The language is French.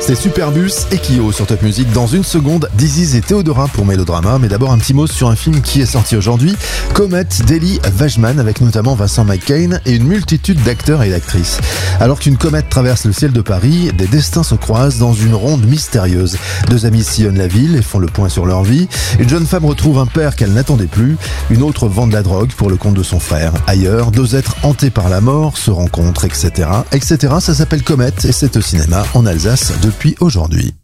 C'est Superbus et Kyo sur Top Music. Dans une seconde, Diziz et Théodora pour Mélodrama. Mais d'abord un petit mot sur un film qui est sorti aujourd'hui, Comet d'Eli Wajman, avec notamment Vincent McCain et une multitude d'acteurs et d'actrices. Alors qu'une comète traverse le ciel de Paris, des destins se croisent dans une ronde mystérieuse. Deux amis sillonnent la ville et font le point sur leur vie. Une jeune femme retrouve un père qu'elle n'attendait plus. Une autre vend de la drogue pour le compte de son frère. Ailleurs, deux êtres hantés par la mort se rencontrent, etc. etc. Ça s'appelle Comet et c'est au cinéma en Alsace depuis aujourd'hui.